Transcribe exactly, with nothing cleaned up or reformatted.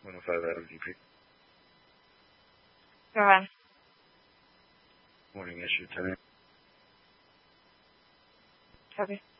one oh five Adam D P. Go ahead. Morning issue, ten a.m. Copy.